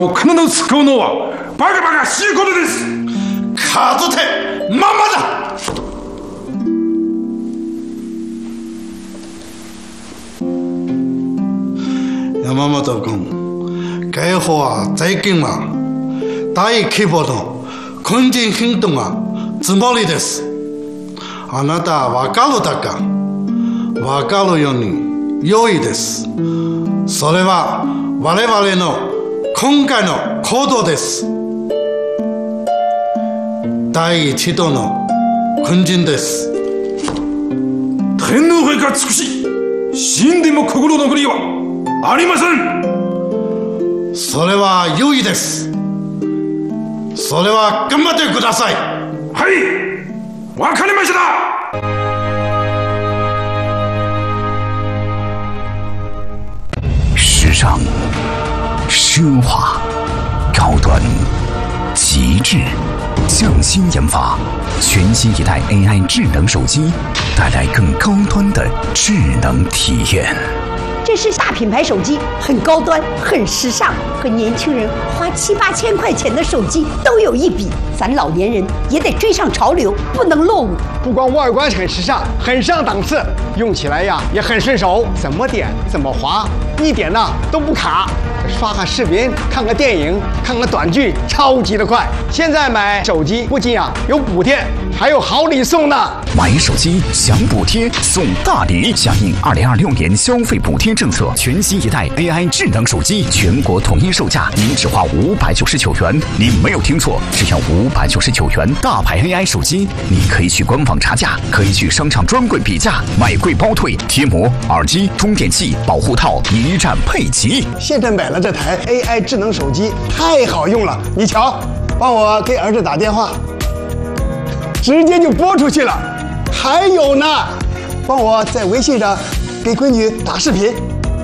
必ず使うのはバカバカしいことです。 数手まんまだ。山本君、解放は最近は大規模の軍事行動がつもりです。あなたは分かるだか分かるように良いです。それは我々の今回の行動です。第一度の軍人です。 天皇陛下尽くし死んでも心残りはありません。 それは良いです。それは頑張ってください。 はい、わかりました。 时尚、奢华、高端、极致，匠心研发，全新一代 AI 智能手机，带来更高端的智能体验。 这是大品牌手机，很高端，很时尚，和年轻人花7、8千块钱的手机都有一比。咱老年人也得追上潮流，不能落伍。 不光外观很时尚，很上档次，用起来呀也很顺手，怎么点怎么滑，一点呢都不卡。刷个视频，看个电影，看个短剧，超级的快。现在买手机不仅有补贴，还有好礼送呢。 买手机享补贴送大礼，响应2026年消费补贴政策，全新一代 AI 智能手机全国统一售价，您只花599元。您没有听错，只要599元，大牌 AI 手机，你可以去官网查价，可以去商场专柜比价，买贵包退，贴膜、耳机、充电器、保护套一站配齐。 现在买了这台 AI 智能手机太好用了，你瞧，帮我给儿子打电话，直接就拨出去了。还有呢，帮我在微信上给闺女打视频。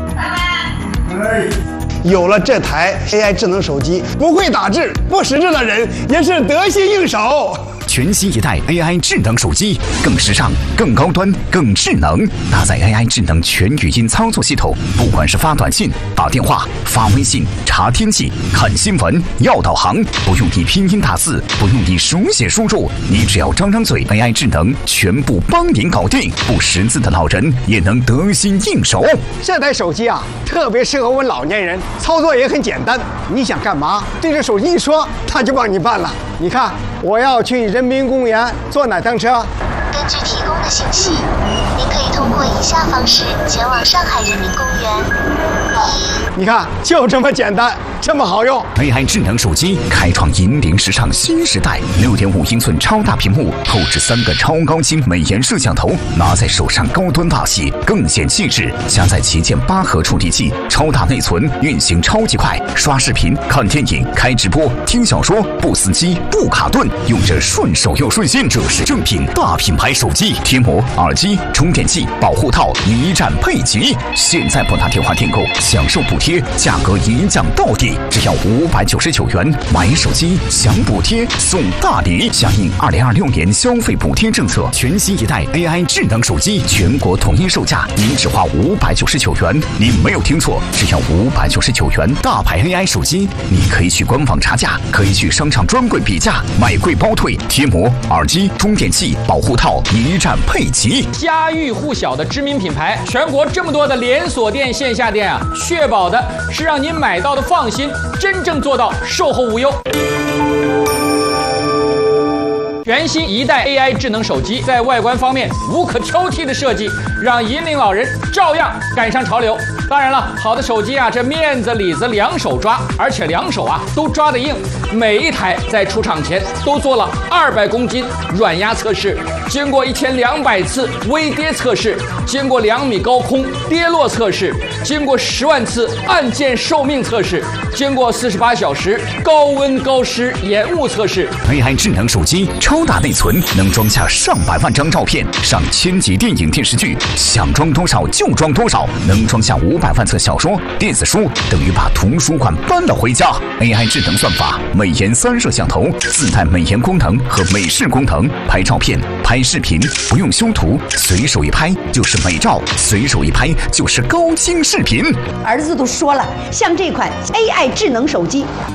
有了这台 AI 智能手机，不会打字、不识字的人也是得心应手。 全新一代 AI 智能手机，更时尚、更高端、更智能，搭载 AI 智能全语音操作系统，不管是发短信、打电话、发微信、查天气、看新闻、要导航，不用你拼音打字，不用你手写输入，你只要张张嘴 ，AI 智能全部帮您搞定，不识字的老人也能得心应手。 这台手机特别适合我们老年人，操作也很简单。你想干嘛，对着手机一说，它就帮你办了。你看，我要去人民公园坐哪趟车？ 根据提供的信息，您可以通过以下方式前往上海人民公园。 你看，就这么简单，这么好用。 AI 智能手机开创引领时尚新时代，6.5英寸超大屏幕，后置3个超高清美颜摄像头，拿在手上高端大气，更显气质。加载旗舰8核处理器，超大内存，运行超级快，刷视频、看电影、开直播、听小说，不死机、不卡顿，用着顺手又顺心。这是正品大品牌手机，贴膜、耳机、充电器、保护套一站配齐。现在拨打电话订购，享受补贴，价格一降到底，只要599元。买手机享补贴送大礼，响应2026年消费补贴政策，全新一代 AI 智能手机全国统一售价，您只花599元。您没有听错，只要599元，大牌 AI 手机，你可以去官网查价，可以去商场专柜比价，买贵包退，贴膜、耳机、充电器、保护套一站配齐。 家喻户晓的知名品牌，全国这么多的连锁店、线下店确保的是让您买到的放心，真正做到售后无忧。全新一代 AI 智能手机在外观方面无可挑剔的设计，让引领老人照样赶上潮流。当然了，好的手机这面子里子两手抓，而且两手都抓得硬。每一台在出厂前都做了200公斤软压测试，经过1200次微跌测试，经过2米高空跌落测试，经过10万次按键寿命测试，经过48小时高温高湿延误测试。 AI 智能手机超大内存，能装下上百万张照片，上1000集电影电视剧，想装多少就装多少，能装下500万册小说、电子书，等于把图书馆搬了回家。AI 智能算法，美颜3摄像头，自带美颜功能和美视功能，拍照片、拍视频不用修图，随手一拍就是美照，随手一拍就是高清视频。 儿子都说了，像这款 AI 智能手机